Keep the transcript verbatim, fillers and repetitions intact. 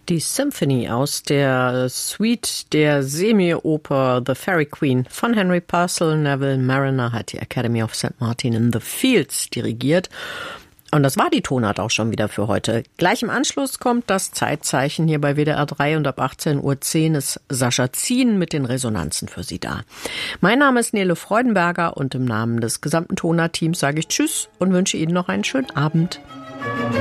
Die Symphony aus der Suite der Semioper The Fairy Queen von Henry Purcell. Neville Marriner hat die Academy of Saint Martin in the Fields dirigiert. Und das war die Tonart auch schon wieder für heute. Gleich im Anschluss kommt das Zeitzeichen hier bei W D R drei und ab achtzehn Uhr zehn ist Sascha Zien mit den Resonanzen für Sie da. Mein Name ist Nele Freudenberger und im Namen des gesamten Tonart-Teams sage ich Tschüss und wünsche Ihnen noch einen schönen Abend.